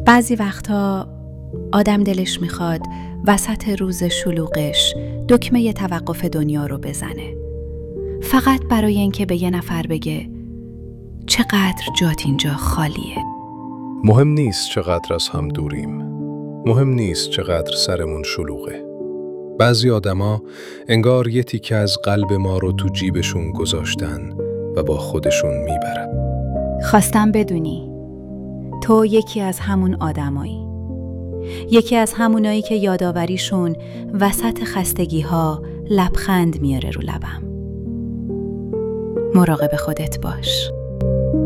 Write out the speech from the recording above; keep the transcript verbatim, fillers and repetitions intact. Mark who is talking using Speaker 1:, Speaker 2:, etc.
Speaker 1: بعضی وقتا آدم دلش میخواد وسط روز شلوغش دکمه توقف دنیا رو بزنه، فقط برای اینکه به یه نفر بگه چقدر جات اینجا خالیه.
Speaker 2: مهم نیست چقدر از هم دوریم، مهم نیست چقدر سرمون شلوغه. بعضی آدما انگار یه تیکه از قلب ما رو تو جیبشون گذاشتن و با خودشون میبرن.
Speaker 1: خواستم بدونی تو یکی از همون آدمایی، یکی از همونایی که یاداوریشون وسط خستگی ها لبخند میاره رو لبم. مراقب خودت باش.